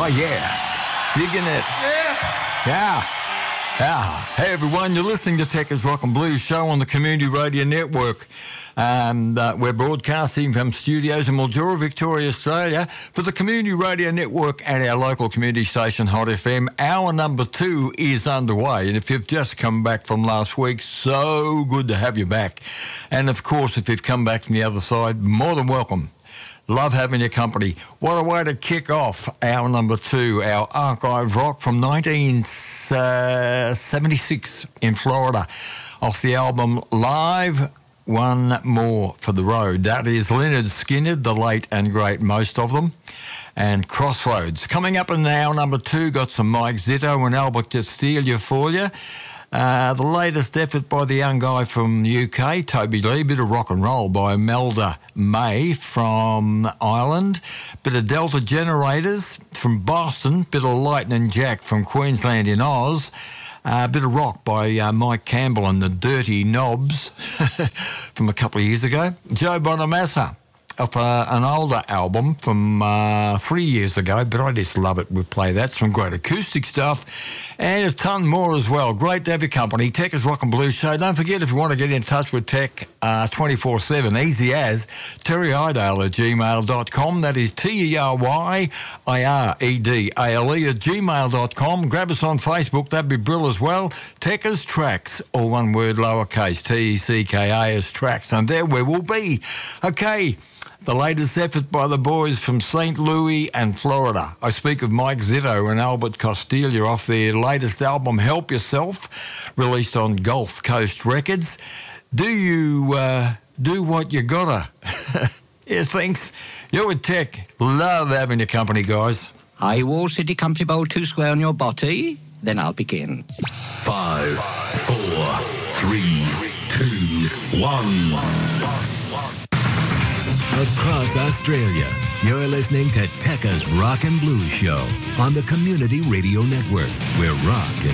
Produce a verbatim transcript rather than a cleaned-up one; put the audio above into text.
Oh, yeah. Digging it. Yeah. Yeah. Yeah. Hey, everyone. You're listening to Techers Rock and Blues Show on the Community Radio Network. And uh, we're broadcasting from studios in Mildura, Victoria, Australia for the Community Radio Network at our local community station, Hot F M. Hour number two is underway. And if you've just come back from last week, so good to have you back. And, of course, if you've come back from the other side, more than welcome. Love having your company. What a way to kick off hour number two, our archive rock from nineteen seventy-six in Florida, off the album Live, One More for the Road. That is Lynyrd Skynyrd, the late and great most of them, and Crossroads. Coming up in hour number two, got some Mike Zito and Albert Castiglia for you. Uh, the latest effort by the young guy from the U K, Toby Lee, bit of rock and roll by Melda May from Ireland, bit of Delta Generators from Boston, bit of Lightning Jack from Queensland in Oz, a uh, bit of rock by uh, Mike Campbell and the Dirty Knobs from a couple of years ago, Joe Bonamassa of uh, an older album from uh, three years ago, but I just love it. We play that, some great acoustic stuff, and a ton more as well. Great to have your company. Techers Rock and Blues Show. Don't forget, if you want to get in touch with Tech uh, twenty-four seven, easy as Terry Idale at gmail dot com. That is T E R Y I R E D A L E at gmail dot com. Grab us on Facebook. That'd be brilliant as well. Techers Tracks, all one word, lowercase, T E C K A S Tracks. And there we will be. Okay. The latest effort by the boys from Saint Louis and Florida. I speak of Mike Zito and Albert Castiglia off their latest album, Help Yourself, released on Gulf Coast Records. Do you uh, do what you gotta? Yes, thanks. You're with Tech. Love having your company, guys. Are you all City Company Bowl two square on your body? Then I'll begin. Five, four, three, two, one. Across Australia, you're listening to Techers Rock and Blues Show on the Community Radio Network, where rock and